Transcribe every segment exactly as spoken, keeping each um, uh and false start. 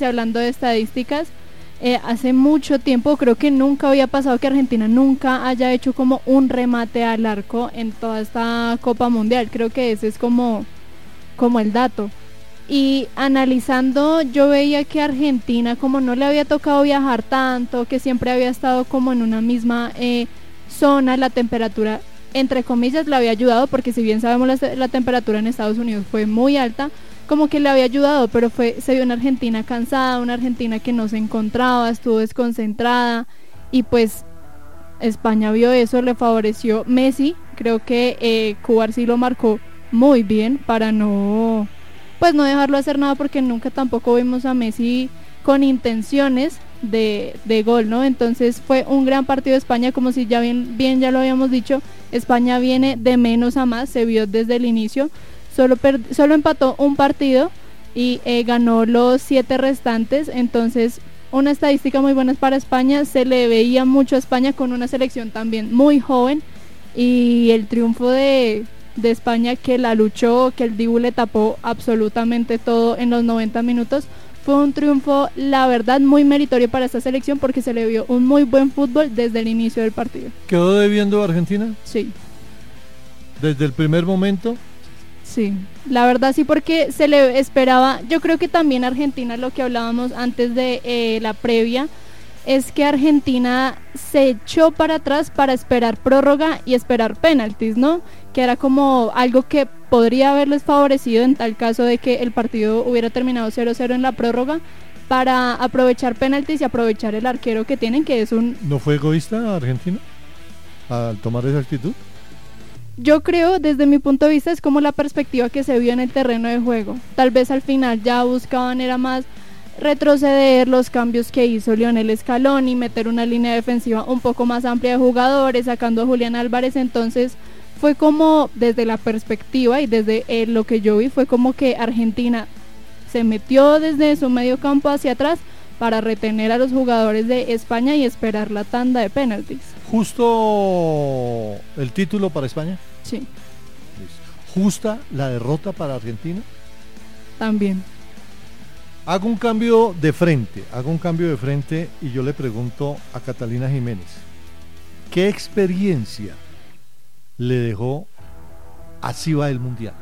y hablando de estadísticas, eh, hace mucho tiempo, creo que nunca había pasado que Argentina nunca haya hecho como un remate al arco en toda esta Copa Mundial. Creo que ese es como, como el dato. Y analizando, yo veía que Argentina, como no le había tocado viajar tanto, que siempre había estado como en una misma eh, zona, la temperatura, entre comillas, le había ayudado, porque si bien sabemos la, la temperatura en Estados Unidos fue muy alta, como que le había ayudado, pero fue se vio una Argentina cansada, una Argentina que no se encontraba, estuvo desconcentrada, y pues España vio eso, le favoreció Messi. Creo que eh, Cubar sí lo marcó muy bien para no, pues no dejarlo hacer nada, porque nunca tampoco vimos a Messi con intenciones de, de gol, ¿no? Entonces fue un gran partido de España, como si ya bien, bien ya lo habíamos dicho, España viene de menos a más, se vio desde el inicio, solo, per, solo empató un partido y eh, ganó los siete restantes. Entonces una estadística muy buena para España, se le veía mucho a España con una selección también muy joven, y el triunfo de, de España, que la luchó, que el Dibu le tapó absolutamente todo en los noventa minutos, fue un triunfo, la verdad, muy meritorio para esta selección, porque se le vio un muy buen fútbol desde el inicio del partido. ¿Quedó debiendo Argentina? Sí. ¿Desde el primer momento? Sí, la verdad sí, porque se le esperaba, yo creo que también Argentina, lo que hablábamos antes de eh, la previa, es que Argentina se echó para atrás para esperar prórroga y esperar penaltis, ¿no? Que era como algo que podría haberles favorecido en tal caso de que el partido hubiera terminado cero cero en la prórroga, para aprovechar penaltis y aprovechar el arquero que tienen, que es un... ¿No fue egoísta Argentina al tomar esa actitud? Yo creo, desde mi punto de vista, es como la perspectiva que se vio en el terreno de juego. Tal vez al final ya buscaban era más retroceder, los cambios que hizo Lionel Scaloni, meter una línea defensiva un poco más amplia de jugadores, sacando a Julián Álvarez. Entonces fue como, desde la perspectiva y desde eh, lo que yo vi, fue como que Argentina se metió desde su medio campo hacia atrás para retener a los jugadores de España y esperar la tanda de penaltis. ¿Justo el título para España? Sí. ¿Justa la derrota para Argentina? También. Hago un cambio de frente, hago un cambio de frente y yo le pregunto a Catalina Jiménez, ¿qué experiencia le dejó Así va el Mundial?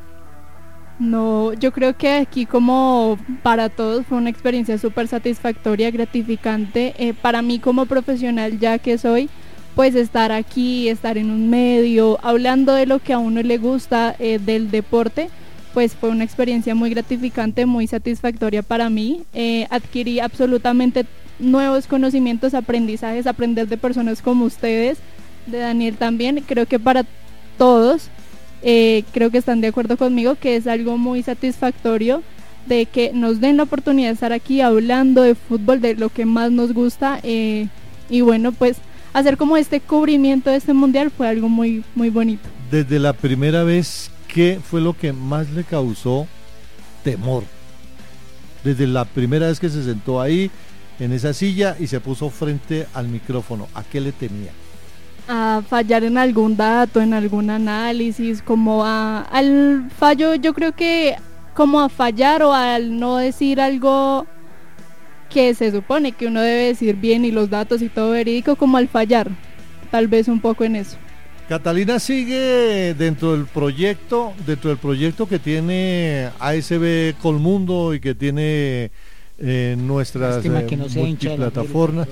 No, yo creo que aquí, como para todos, fue una experiencia súper satisfactoria, gratificante, eh, para mí como profesional ya que soy, pues estar aquí, estar en un medio, hablando de lo que a uno le gusta, eh, del deporte, pues fue una experiencia muy gratificante, muy satisfactoria para mí. Eh, adquirí absolutamente nuevos conocimientos, aprendizajes, aprender de personas como ustedes, de Daniel también. Creo que para todos, eh, creo que están de acuerdo conmigo, que es algo muy satisfactorio de que nos den la oportunidad de estar aquí hablando de fútbol, de lo que más nos gusta, eh, y bueno, pues hacer como este cubrimiento de este mundial fue algo muy, muy bonito. Desde la primera vez, ¿qué fue lo que más le causó temor? Desde la primera vez que se sentó ahí, en esa silla, y se puso frente al micrófono, ¿a qué le temía? A fallar en algún dato, en algún análisis, como a, al fallo, yo creo que como a fallar o al no decir algo que se supone que uno debe decir bien y los datos y todo verídico, como al fallar, tal vez un poco en eso. Catalina sigue dentro del proyecto, dentro del proyecto que tiene A S B Colmundo y que tiene eh, nuestras eh, que no multiplataformas.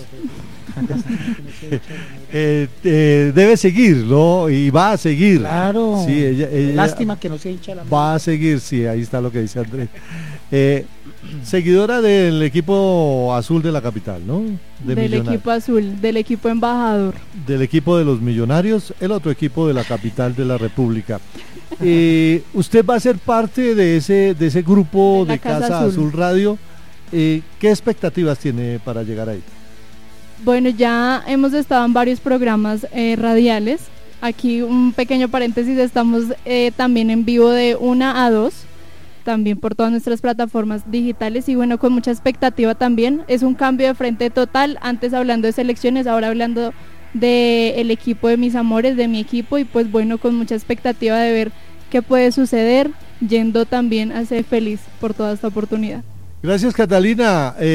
eh, eh, debe seguir, ¿no? Y va a seguir. Claro. Sí, ella, ella Lástima que no se hincha la mano. Va a seguir, sí, ahí está lo que dice Andrés. Eh, seguidora del equipo azul de la capital, ¿no? De del equipo azul, del equipo embajador. Del equipo de los Millonarios, el otro equipo de la capital de la República. Eh, usted va a ser parte de ese, de ese grupo de, de Casa, Casa Azul, Azul Radio. Eh, ¿Qué expectativas tiene para llegar ahí? Bueno, ya hemos estado en varios programas eh, radiales. Aquí un pequeño paréntesis, estamos eh, también en vivo de una a dos, también por todas nuestras plataformas digitales, y bueno, con mucha expectativa también. Es un cambio de frente total, antes hablando de selecciones, ahora hablando del equipo de mis amores, de mi equipo, y pues bueno, con mucha expectativa de ver qué puede suceder, yendo también a ser feliz por toda esta oportunidad. Gracias, Catalina. Eh...